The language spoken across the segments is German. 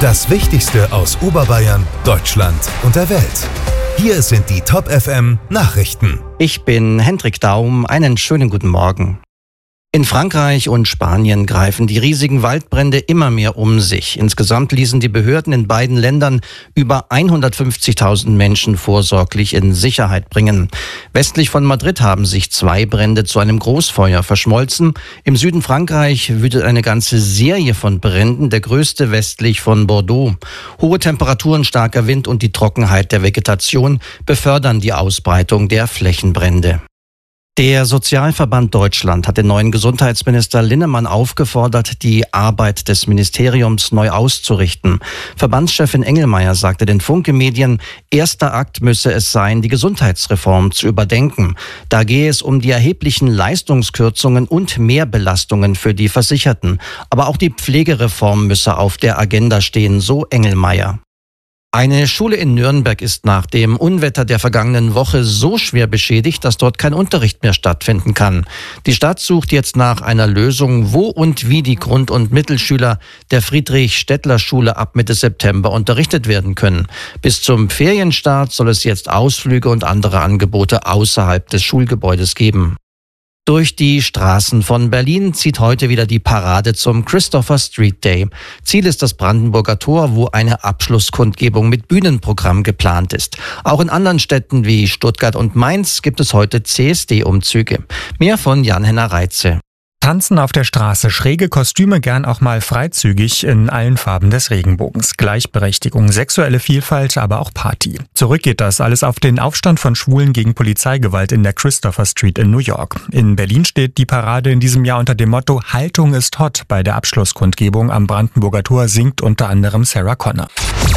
Das Wichtigste aus Oberbayern, Deutschland und der Welt. Hier sind die Top FM Nachrichten. Ich bin Hendrik Daum. Einen schönen guten Morgen. In Frankreich und Spanien greifen die riesigen Waldbrände immer mehr um sich. Insgesamt ließen die Behörden in beiden Ländern über 150.000 Menschen vorsorglich in Sicherheit bringen. Westlich von Madrid haben sich 2 Brände zu einem Großfeuer verschmolzen. Im Süden Frankreich wütet eine ganze Serie von Bränden, der größte westlich von Bordeaux. Hohe Temperaturen, starker Wind und die Trockenheit der Vegetation befördern die Ausbreitung der Flächenbrände. Der Sozialverband Deutschland hat den neuen Gesundheitsminister Linnemann aufgefordert, die Arbeit des Ministeriums neu auszurichten. Verbandschefin Engelmeier sagte den Funke-Medien, erster Akt müsse es sein, die Gesundheitsreform zu überdenken. Da gehe es um die erheblichen Leistungskürzungen und Mehrbelastungen für die Versicherten. Aber auch die Pflegereform müsse auf der Agenda stehen, so Engelmeier. Eine Schule in Nürnberg ist nach dem Unwetter der vergangenen Woche so schwer beschädigt, dass dort kein Unterricht mehr stattfinden kann. Die Stadt sucht jetzt nach einer Lösung, wo und wie die Grund- und Mittelschüler der Friedrich-Stettler-Schule ab Mitte September unterrichtet werden können. Bis zum Ferienstart soll es jetzt Ausflüge und andere Angebote außerhalb des Schulgebäudes geben. Durch die Straßen von Berlin zieht heute wieder die Parade zum Christopher Street Day. Ziel ist das Brandenburger Tor, wo eine Abschlusskundgebung mit Bühnenprogramm geplant ist. Auch in anderen Städten wie Stuttgart und Mainz gibt es heute CSD-Umzüge. Mehr von Jan-Henner Reitze. Tanzen auf der Straße, schräge Kostüme, gern auch mal freizügig in allen Farben des Regenbogens. Gleichberechtigung, sexuelle Vielfalt, aber auch Party. Zurück geht das alles auf den Aufstand von Schwulen gegen Polizeigewalt in der Christopher Street in New York. In Berlin steht die Parade in diesem Jahr unter dem Motto Haltung ist hot. Bei der Abschlusskundgebung am Brandenburger Tor singt unter anderem Sarah Connor.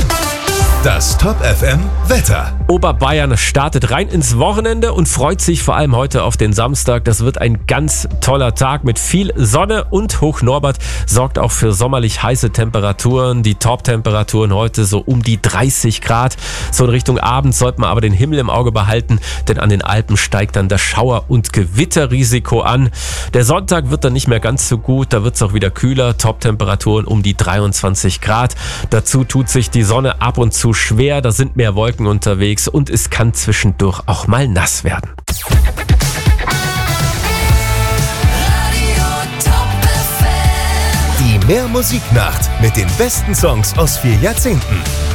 Das Top FM Wetter. Oberbayern startet rein ins Wochenende und freut sich vor allem heute auf den Samstag. Das wird ein ganz toller Tag mit viel Sonne und Hochnorbert sorgt auch für sommerlich heiße Temperaturen. Die Top-Temperaturen heute so um die 30 Grad. So in Richtung Abend sollte man aber den Himmel im Auge behalten, denn an den Alpen steigt dann das Schauer- und Gewitterrisiko an. Der Sonntag wird dann nicht mehr ganz so gut, da wird es auch wieder kühler. Top-Temperaturen um die 23 Grad. Dazu tut sich die Sonne ab und zu schwer, da sind mehr Wolken unterwegs und es kann zwischendurch auch mal nass werden. Die Mehr Musiknacht mit den besten Songs aus 4 Jahrzehnten.